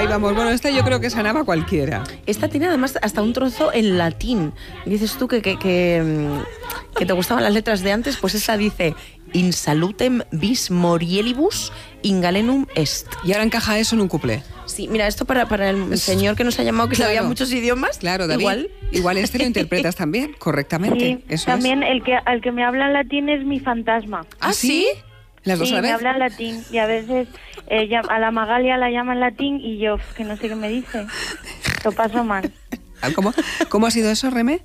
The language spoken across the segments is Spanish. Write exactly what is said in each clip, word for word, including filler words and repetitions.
Ahí vamos. Bueno, esta yo creo que sanaba cualquiera. Esta tiene además hasta un trozo en latín. Dices tú que, que, que, que te gustaban las letras de antes, pues esa dice in salutem vis morielibus ingalenum est. Y ahora encaja eso en un cuplé. Sí, mira, esto para, para el señor que nos ha llamado, que claro. sabía muchos idiomas. Claro, David. Igual. Igual este lo interpretas también, correctamente. Sí, eso también es. el que al que me habla en latín es mi fantasma. ¿Ah, sí? ¿Las dos Sí, a la me vez? habla en latín y a veces ella, a la Magalia la llama en latín y yo, que no sé qué me dice. Lo paso mal. ¿Cómo, ¿Cómo ha sido eso, Remé?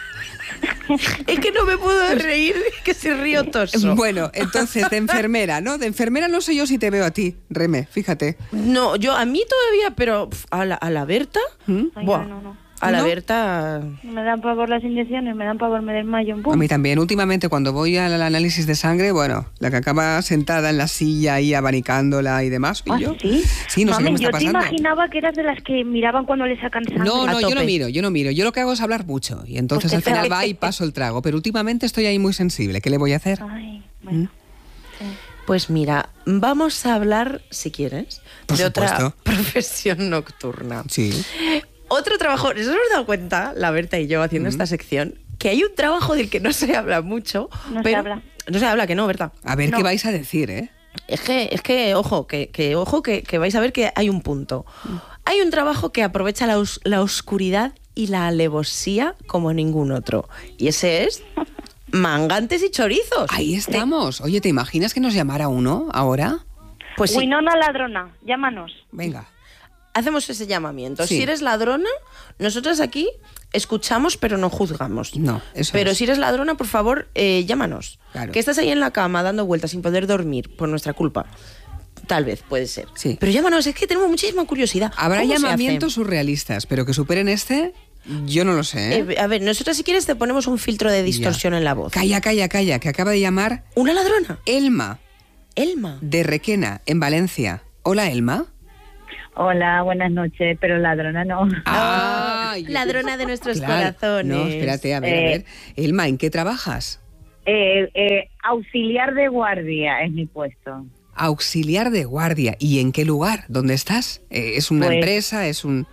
Es que no me puedo reír, que se río toso. Bueno, entonces, de enfermera, ¿no? De enfermera no sé yo si te veo a ti, Remé, fíjate. No, yo a mí todavía, pero pf, a la, a la Berta, ¿Mm? Ay, buah, no, no, no. a la ¿No? Berta... Me dan pavor las inyecciones, me dan pavor, me desmayo. ¡Pum! A mí también. Últimamente, cuando voy al análisis de sangre, bueno, la que acaba sentada en la silla ahí abanicándola y demás, ¿soy ¿Ah, yo? sí? Sí, no sé Mami, qué me está yo pasando. te imaginaba que eras de las que miraban cuando le sacan sangre. No, A no, yo no tope. miro, yo no miro. Yo lo que hago es hablar mucho y entonces Pues al te final pega. va y paso el trago. Pero últimamente estoy ahí muy sensible. ¿Qué le voy a hacer? Ay, bueno. Pues mira, vamos a hablar, si quieres, Por de otra supuesto. profesión nocturna. Sí. Otro trabajo, nos hemos dado cuenta, la Berta y yo, haciendo esta sección, que hay un trabajo del que no se habla mucho. No se pero- habla. No se habla, que no, Berta. A ver No. qué vais a decir, ¿eh? Es que, es que ojo, que, que ojo, que, que vais a ver que hay un punto. Hay un trabajo que aprovecha la, os- la oscuridad y la alevosía como ningún otro. Y ese es mangantes y chorizos. Ahí estamos. Oye, ¿te imaginas que nos llamara uno ahora? Pues sí, Winona Ladrona, llámanos. Venga. hacemos ese llamamiento. Sí. Si eres ladrona, nosotros aquí escuchamos pero no juzgamos. No, eso Pero es. si eres ladrona, por favor, eh, llámanos. Claro. Que estás ahí en la cama dando vueltas sin poder dormir por nuestra culpa. Tal vez, puede ser. Sí. Pero llámanos, es que tenemos muchísima curiosidad. Habrá ¿Cómo se llamamientos hace? surrealistas, pero que superen este, yo no lo sé. ¿eh? Eh, a ver, nosotros si quieres te ponemos un filtro de distorsión Ya. en la voz. Calla, calla, calla, que acaba de llamar ¿Una ladrona? Elma, Elma. de Requena, en Valencia. Hola, Elma. Hola, buenas noches, pero ladrona no. Ah, yo- Ladrona de nuestros Claro. corazones. No, espérate, a ver, a Eh. ver. Elma, ¿en qué trabajas? Eh, eh, auxiliar de guardia es mi puesto. Auxiliar de guardia. ¿Y en qué lugar? ¿Dónde estás? Eh, ¿Es una Pues- empresa? ¿Es un...?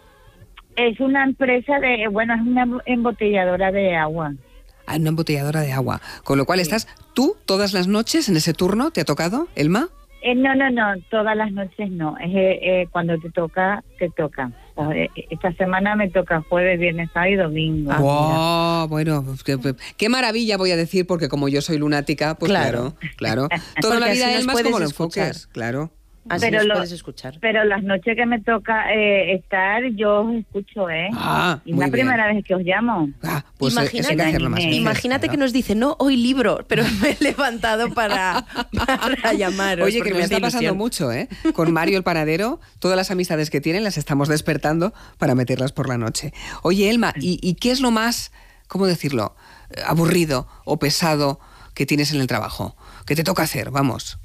Es una empresa de, bueno, es una embotelladora de agua. Ah, una embotelladora de agua. Con lo cual estás tú todas las noches en ese turno. ¿Te ha tocado, Elma? Eh, no, no, no, todas las noches no. Es eh, eh, cuando te toca, te toca. O, eh, esta semana me toca jueves, viernes, sábado y domingo. Ah, Wow, bueno, pues qué, qué maravilla voy a decir, porque como yo soy lunática, pues claro, Claro. claro. Toda Porque la vida, así nos Elma, es puedes como lo escuchar. enfoques, claro. Así Pero nos lo- puedes escuchar. Pero las noches que me toca eh, estar, yo os escucho, ¿eh? Ah, y es muy la bien. primera vez que os llamo. Ah, pues eh, eso hay que hacerlo más veces, Imagínate claro. que nos dice, no, hoy libro, pero me he levantado para, para llamaros. Oye, que porque me me está hace pasando ilusión. mucho, ¿eh? Con Mario el panadero, todas las amistades que tienen las estamos despertando para meterlas por la noche. Oye, Elma, ¿y, y qué es lo más, cómo decirlo, eh, aburrido o pesado que tienes en el trabajo? ¿Qué te toca hacer? Vamos.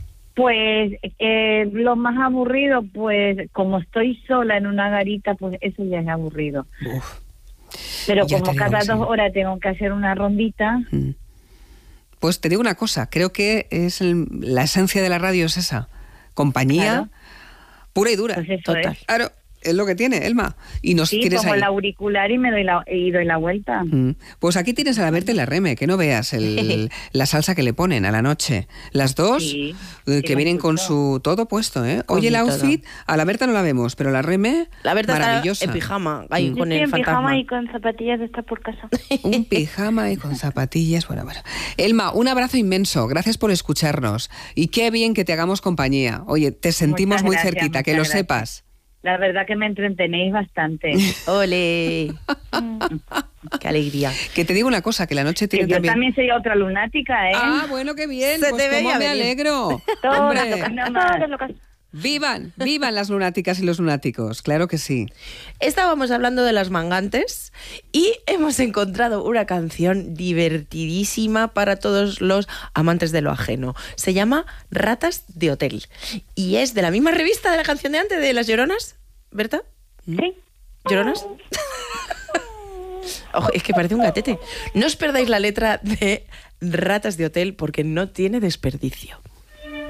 Pues eh, lo más aburrido, pues como estoy sola en una garita, pues eso ya es aburrido. Uf. Pero Ya te como digo cada que sí. dos horas tengo que hacer una rondita, Mm. Pues te digo una cosa, creo que es el- la esencia de la radio es esa, compañía Claro. pura y dura. pues eso Total. es. Claro, es lo que tiene, Elma. Y nos Sí, tienes pongo ahí. el auricular y me doy la, y doy la vuelta. Mm. Pues aquí tienes a la Berta y la Reme, que no veas el- la salsa que le ponen a la noche. Las dos, Sí, eh, sí que lo vienen con escucho. su todo puesto, ¿eh? Con Oye, el mi todo. outfit, a la Berta no la vemos, pero la Reme, La verdad está maravillosa. en pijama, ahí Mm. Yo con estoy el en fantasma. pijama y con zapatillas de estar por casa. Un pijama y con zapatillas. Bueno, bueno. Elma, un abrazo inmenso. Gracias por escucharnos. Y qué bien que te hagamos compañía. Oye, te sentimos Muchas muy gracias, cerquita, que muchas lo gracias. sepas. La verdad que me entretenéis bastante. ¡Ole! ¡Qué alegría! Que te digo una cosa, que la noche Que tiene yo también... también soy otra lunática, ¿eh? Ah, bueno, qué bien. Se Pues te cómo veía me venir. alegro. Todas Hombre, locas, no Todas más. las locas. vivan, vivan las lunáticas y los lunáticos. Claro que sí. Estábamos hablando de las mangantes y hemos encontrado una canción divertidísima para todos los amantes de lo ajeno. Se llama Ratas de Hotel y es de la misma revista de la canción de antes, de Las Lloronas, ¿Berta? Sí. ¿Lloronas? Ojo, es que parece un gatete. No os perdáis la letra de Ratas de Hotel porque no tiene desperdicio.